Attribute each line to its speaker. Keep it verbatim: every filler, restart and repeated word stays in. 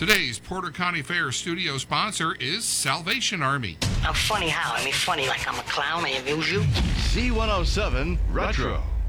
Speaker 1: Today's Porter County Fair studio sponsor is Salvation Army.
Speaker 2: I'm funny how? I mean, funny like I'm a clown, I amuse you?
Speaker 3: C one oh seven Retro.